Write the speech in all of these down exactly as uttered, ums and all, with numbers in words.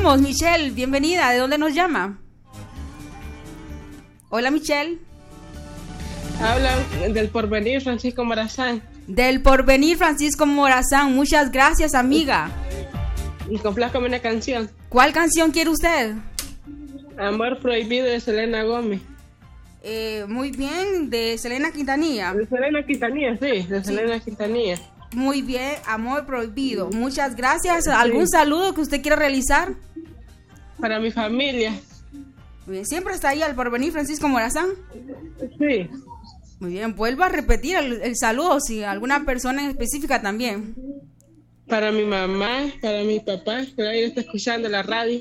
tenemos, Michelle, bienvenida. ¿De dónde nos llama? Hola, Michelle. Habla del Porvenir, Francisco Morazán. Del Porvenir, Francisco Morazán. Muchas gracias, amiga. Y complázcame una canción. ¿Cuál canción quiere usted? Amor Prohibido de Selena Gómez. Eh, muy bien, de Selena Quintanilla. De Selena Quintanilla, sí, de Selena sí. Quintanilla. Muy bien, Amor Prohibido. Muchas gracias. ¿Algún sí. saludo que usted quiera realizar? Para mi familia. Muy bien, ¿siempre está ahí al Porvenir, Francisco Morazán? Sí. Muy bien, vuelvo a repetir el, el saludo, si alguna persona en específica también. Para mi mamá, para mi papá, que ahí está escuchando la radio.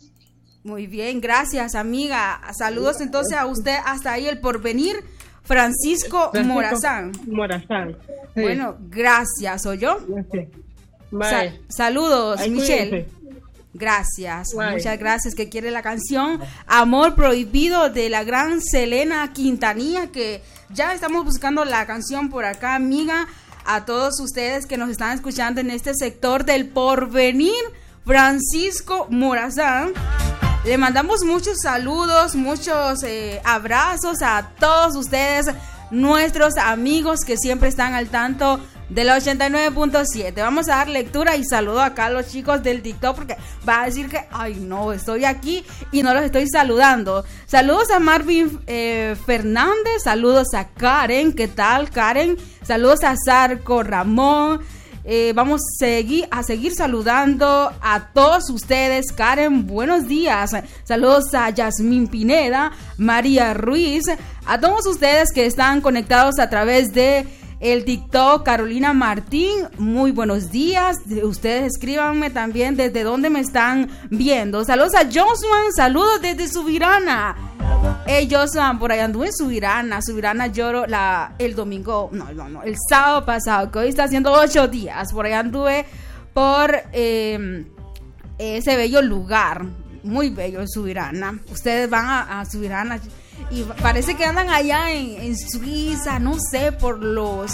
Muy bien, gracias, amiga. Saludos entonces a usted hasta ahí el Porvenir, Francisco, Francisco Morazán. Morazán. Sí. Bueno, gracias, ¿o yo? Sí. Sa- saludos, Ay, Michelle. Cuídense. Gracias, Bye. Muchas gracias. Que quiere la canción Amor Prohibido de la gran Selena Quintanilla, que ya estamos buscando la canción por acá, amiga. A todos ustedes que nos están escuchando en este sector del Porvenir, Francisco Morazán, le mandamos muchos saludos, muchos eh, abrazos a todos ustedes, nuestros amigos que siempre están al tanto de la ochenta y nueve punto siete. Vamos a dar lectura y saludo acá a los chicos del TikTok, porque va a decir que, ay no, estoy aquí y no los estoy saludando. Saludos a Marvin eh, Fernández, saludos a Karen, ¿qué tal, Karen? Saludos a Zarco Ramón. Eh, vamos a seguir, a seguir saludando a todos ustedes. Karen, buenos días. Saludos a Yasmín Pineda, María Ruiz, a todos ustedes que están conectados a través de el TikTok. Carolina Martín, muy buenos días. Ustedes escríbanme también desde dónde me están viendo. Saludos a Josuan, saludos desde Subirana. Hey, Josuan, por ahí anduve en Subirana. Subirana lloro la, el domingo, no, no, no, el sábado pasado, que hoy está haciendo ocho días. Por ahí anduve por eh, ese bello lugar, muy bello en Subirana. Ustedes van a, a Subirana y parece que andan allá en, en Suiza, no sé, por los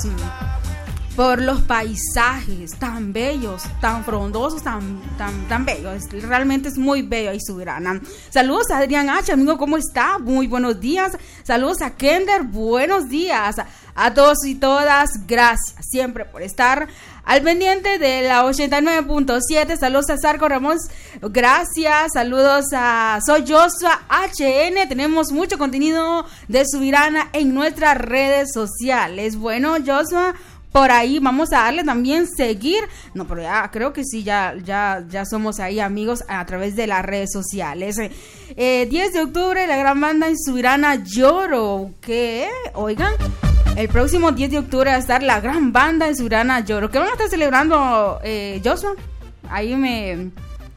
por los paisajes tan bellos, tan frondosos, tan tan tan bellos. Realmente es muy bello ahí Subirana. Saludos a Adrián H, amigo, ¿cómo está? Muy buenos días. Saludos a Kender, buenos días. A todos y todas, gracias siempre por estar al pendiente de la ochenta y nueve punto siete. Saludos a Zarco Ramón, gracias. Saludos a Soy Joshua H N. Tenemos mucho contenido de Subirana en nuestras redes sociales. Bueno, Joshua, por ahí vamos a darle también seguir. No, pero ya creo que sí, ya, ya, ya somos ahí amigos a través de las redes sociales. Eh, diez de octubre, la gran banda en Subirana Lloro. ¿Qué? Oigan, el próximo diez de octubre va a estar la gran banda en Subirana Lloro. ¿Qué van a estar celebrando, eh, Joshua? Ahí me,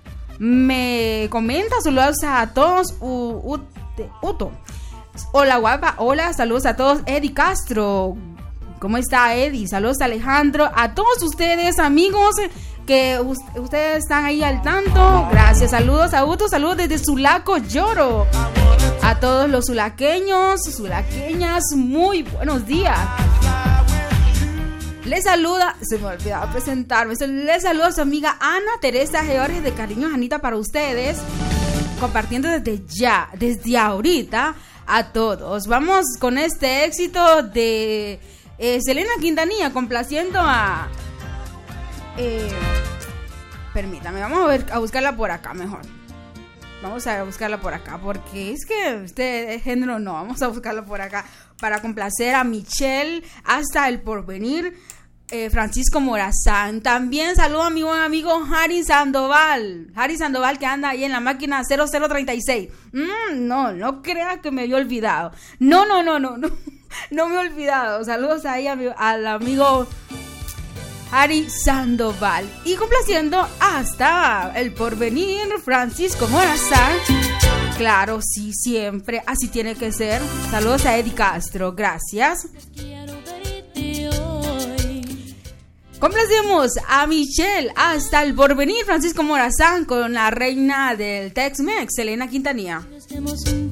me comenta. Saludos a todos. U, U, Uto. Hola, guapa. Hola, saludos a todos. Eddie Castro. ¿Cómo está, Eddie? Saludos a Alejandro, a todos ustedes, amigos, que u- ustedes están ahí al tanto. Gracias, saludos a Uto, saludos desde Sulaco Lloro. A todos los sulaqueños, sulaqueñas, muy buenos días. Les saluda, se me olvidaba presentarme, les saluda a su amiga Ana Teresa Georges de Cariños Anita para ustedes, compartiendo desde ya, desde ahorita, a todos. Vamos con este éxito de Eh, Selena Quintanilla, complaciendo a eh, permítame, vamos a ver, a buscarla por acá mejor. Vamos a buscarla por acá, porque es que este género no, vamos a buscarla por acá para complacer a Michelle hasta el Porvenir, eh, Francisco Morazán. También saludo a mi buen amigo Harry Sandoval, Harry Sandoval, que anda ahí en la máquina cero cero treinta y seis. Mm, no, no crea que me había olvidado. No, no, no, no, no. No me he olvidado. Saludos ahí a mi, al amigo Harry Sandoval. Y complaciendo hasta el Porvenir, Francisco Morazán. Claro, sí, siempre. Así tiene que ser. Saludos a Eddie Castro. Gracias. Complacemos a Michelle hasta el Porvenir, Francisco Morazán, con la reina del Tex-Mex, Selena Quintanilla.